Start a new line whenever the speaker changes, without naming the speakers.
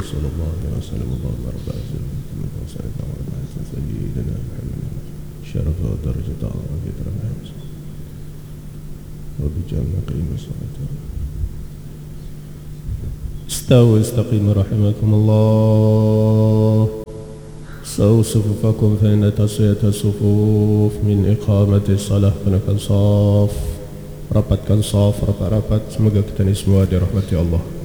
وصلى الله عليه وسلم اللهم رب عزيز محمد وسيدنا ورب سيدنا محمد شرف ودرجة أعظم في درجة وبجامع قيم الصلاة. استووا استقيموا رحمكم الله. سووا صفوفكم فإن تسوية الصفوف من إقامة الصلاة. Rapatkan saf, rapat-rapat, semoga kita ini semua dirahmati Allah.